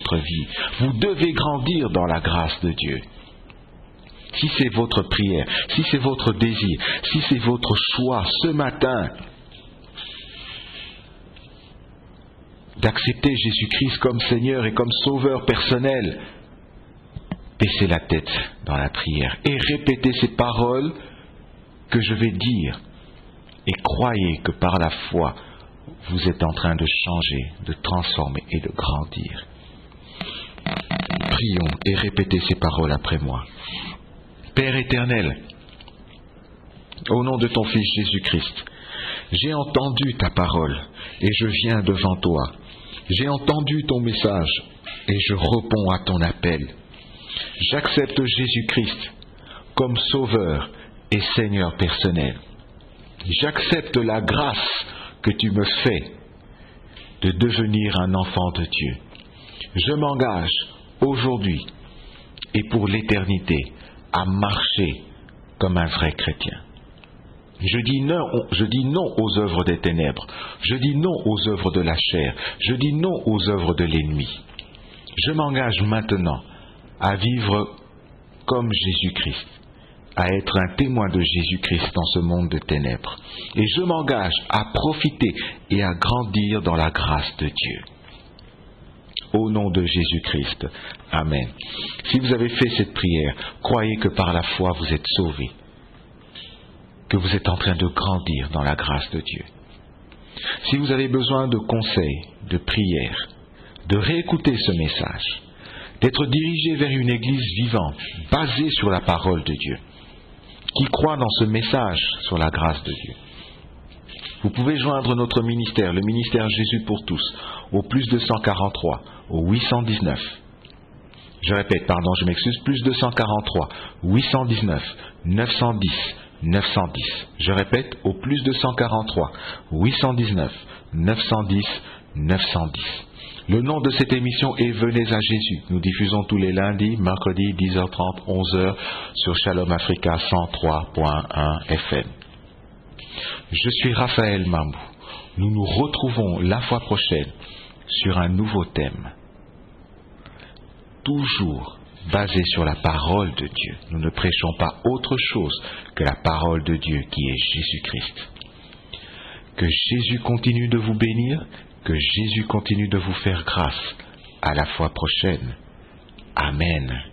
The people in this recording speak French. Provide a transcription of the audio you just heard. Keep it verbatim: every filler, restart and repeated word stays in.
votre vie. Vous devez grandir dans la grâce de Dieu. Si c'est votre prière, si c'est votre désir, si c'est votre choix ce matin d'accepter Jésus-Christ comme Seigneur et comme Sauveur personnel, baissez la tête dans la prière et répétez ces paroles que je vais dire et croyez que par la foi, vous êtes en train de changer, de transformer et de grandir. Prions et répétez ces paroles après moi. Père éternel, au nom de ton Fils Jésus-Christ, j'ai entendu ta parole et je viens devant toi. J'ai entendu ton message et je réponds à ton appel. J'accepte Jésus-Christ comme Sauveur et Seigneur personnel. J'accepte la grâce que tu me fais de devenir un enfant de Dieu. Je m'engage aujourd'hui et pour l'éternité à marcher comme un vrai chrétien. Je dis non, je dis non aux œuvres des ténèbres. Je dis non aux œuvres de la chair. Je dis non aux œuvres de l'ennemi. Je m'engage maintenant à vivre comme Jésus-Christ, à être un témoin de Jésus-Christ dans ce monde de ténèbres. Et je m'engage à profiter et à grandir dans la grâce de Dieu. Au nom de Jésus-Christ. Amen. Si vous avez fait cette prière, croyez que par la foi vous êtes sauvés, que vous êtes en train de grandir dans la grâce de Dieu. Si vous avez besoin de conseils, de prières, de réécouter ce message, d'être dirigé vers une église vivante, basée sur la parole de Dieu, qui croit dans ce message sur la grâce de Dieu, vous pouvez joindre notre ministère, le ministère Jésus pour tous, au plus deux cent quarante-trois, au huit cent dix-neuf. Je répète, pardon, je m'excuse, plus deux cent quarante-trois, huit cent dix-neuf, neuf cent dix, neuf cent dix. Je répète, au plus deux cent quarante-trois, huit cent dix-neuf, neuf cent dix, neuf cent dix. Le nom de cette émission est Venez à Jésus. Nous diffusons tous les lundis, mercredis, dix heures trente, onze heures sur Shalom Africa cent trois point un F M. Je suis Raphaël Mambou. Nous nous retrouvons la fois prochaine sur un nouveau thème. Toujours basé sur la parole de Dieu. Nous ne prêchons pas autre chose que la parole de Dieu qui est Jésus-Christ. Que Jésus continue de vous bénir, que Jésus continue de vous faire grâce. À la fois prochaine. Amen.